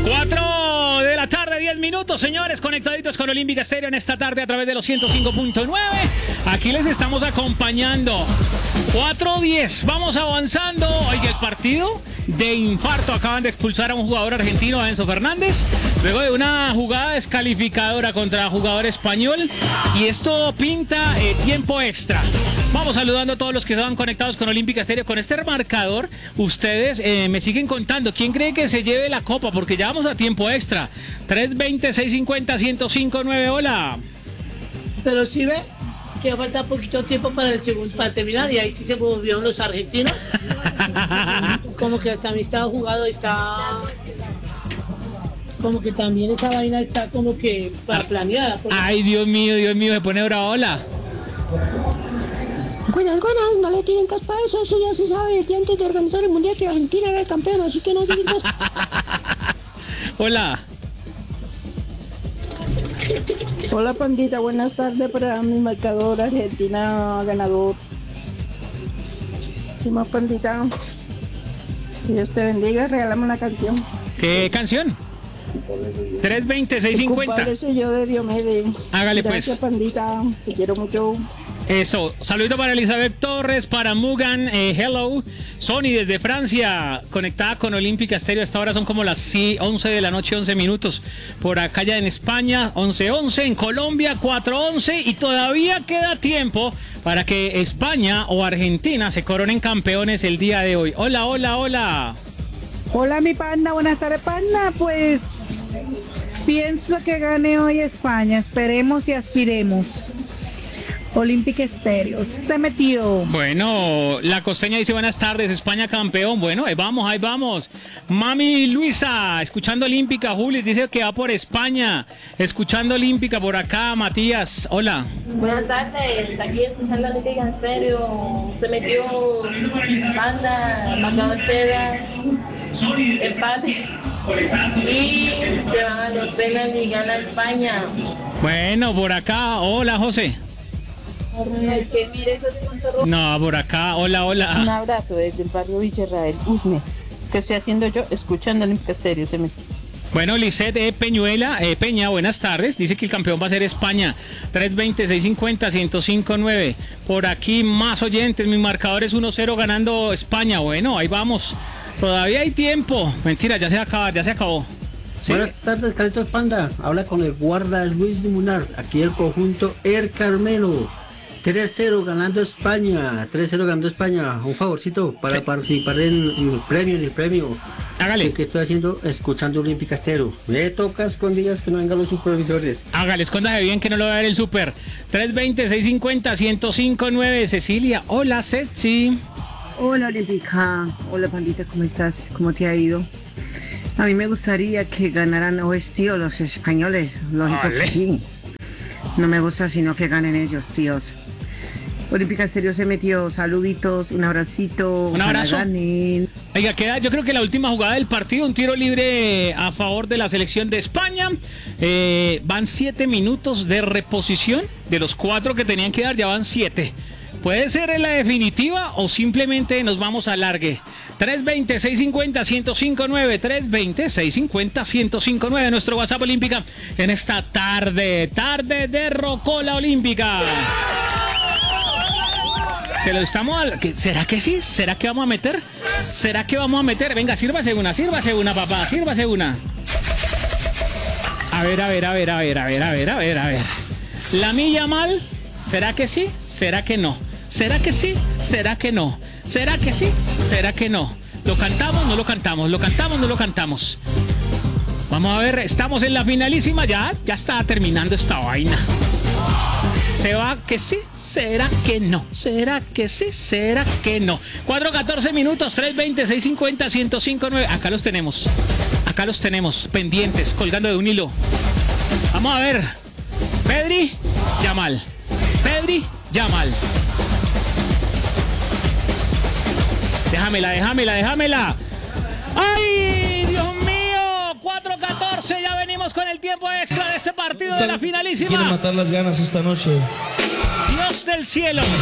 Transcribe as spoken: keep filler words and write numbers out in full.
cuatro de la tarde, diez minutos, señores, conectaditos con Olímpica Estéreo en esta tarde a través de los ciento cinco punto nueve. Aquí les estamos acompañando. cuatro diez, vamos avanzando. Oye, el partido de infarto. Acaban de expulsar a un jugador argentino, a Enzo Fernández, luego de una jugada descalificadora contra jugador español. Y esto pinta eh, tiempo extra. Vamos saludando a todos los que estaban conectados con Olímpica Estéreo. Con este marcador, ustedes eh, me siguen contando. ¿Quién cree que se lleve la copa? Porque ya vamos a tiempo extra. tres veinte, seiscientos cincuenta, ciento cinco punto nueve. Hola. Pero si ve que falta poquito tiempo para el segundo, para terminar, y ahí sí se volvieron los argentinos. Como que hasta amistad jugado está. Como que también esa vaina está como que para planeada. Porque... Ay, Dios mío, Dios mío, se pone bravo. Hola. Buenas, buenas, no le tienen caspa a eso, eso ya se sabe desde antes de organizar el mundial que Argentina era el campeón, así que no tienen caspa. Hola. Hola pandita, buenas tardes para mi marcador Argentina ganador. ¿Qué más pandita? Que Dios te bendiga, regálame una canción. ¿Qué canción? tres veinte, seiscientos cincuenta. El culpable soy yo de Diomedes. Hágale. Gracias, pues. pandita, te quiero mucho. Eso, saludito para Elizabeth Torres, para Mugan, eh, hello. Sony desde Francia, conectada con Olímpica Estéreo. Hasta ahora son como las once de la noche, once minutos. Por acá ya en España, once once. En Colombia, cuatro once. Y todavía queda tiempo para que España o Argentina se coronen campeones el día de hoy. Hola, hola, hola. Hola mi panda, buenas tardes panda. Pues pienso que gane hoy España. Esperemos y aspiremos. Olímpica Estéreo se metió. Bueno, la costeña dice buenas tardes, España campeón. Bueno, ahí vamos, ahí vamos. Mami Luisa, escuchando Olímpica. Julis dice que va por España. Escuchando Olímpica por acá. Matías, hola. Buenas tardes, aquí escuchando Olímpica Estéreo. Se metió banda, marcador queda empate. Y se van a los penales y gana España. Bueno, por acá, hola José. El que mire esos puntos rojos. No, por acá, hola, Un hola. abrazo desde el barrio Villarrael, Usme. ¿Qué estoy haciendo yo? Escuchando Olímpica Estéreo. Se me... Bueno, Lisette eh, Peñuela, eh, Peña, buenas tardes. Dice que el campeón va a ser España. tres veinte, seiscientos cincuenta, ciento cinco punto nueve. Por aquí más oyentes. Mi marcador es uno cero ganando España. Bueno, ahí vamos. Todavía hay tiempo. Mentira, ya se acaba, ya se acabó. ¿Sí? Buenas tardes, Carlitos Panda. Habla con el guarda Luis de Munar. Aquí el conjunto El Carmelo. tres cero ganando España. tres cero ganando España. Un favorcito para sí. participar en, en el premio, en el premio. Hágale. ¿Qué estoy haciendo? Escuchando Olímpica Estéreo. Me toca escondidas que no vengan los supervisores. Hágale, escóndase bien que no lo va a ver el super. tres veinte, seiscientos cincuenta, ciento cinco punto nueve. Cecilia, hola Ceci. Hola Olímpica. Hola pandita, ¿cómo estás? ¿Cómo te ha ido? A mí me gustaría que ganaran hoy, tío, los españoles. Lógico Vale. que sí. No me gusta sino que ganen ellos, tíos. Olímpica Estéreo se metió. Saluditos, un abracito. Un abrazo. Ganen. Oiga, queda yo creo que la última jugada del partido, un tiro libre a favor de la selección de España. Eh, van siete minutos de reposición. De los cuatro que tenían que dar, ya van siete. Puede ser en la definitiva o simplemente nos vamos a largue. tres veinte, seiscientos cincuenta, ciento cinco punto nueve. tres veinte, seiscientos cincuenta, ciento cinco punto nueve. Nuestro WhatsApp Olímpica en esta tarde. Tarde de Rocola Olímpica. Se lo estamos al... ¿Será que sí? ¿Será que vamos a meter? ¿Será que vamos a meter? Venga, sírvase una, sírvase una, papá, sírvase una. A ver, a ver, a ver, a ver, a ver, a ver, a ver, a ver. La milla mal. ¿Será que sí? ¿Será que no? ¿Será que sí? ¿Será que no? ¿Será que sí? ¿Será que no? ¿Lo cantamos? No lo cantamos. ¿Lo cantamos? No lo cantamos. Vamos a ver, estamos en la finalísima. Ya, ya está terminando esta vaina. ¿Se va que sí? ¿Será que no? ¿Será que sí? ¿Será que no? cuatro catorce minutos, tres veinte, seiscientos cincuenta, ciento cinco punto nueve. Acá los tenemos. Acá los tenemos pendientes, colgando de un hilo. Vamos a ver. Pedri, Yamal. Pedri, Yamal. Déjamela, déjamela, déjamela. ¡Ay, Dios mío! cuatro catorce, ya venimos con el tiempo extra de este partido de la finalísima. Quiere matar las ganas esta noche. Dios del cielo.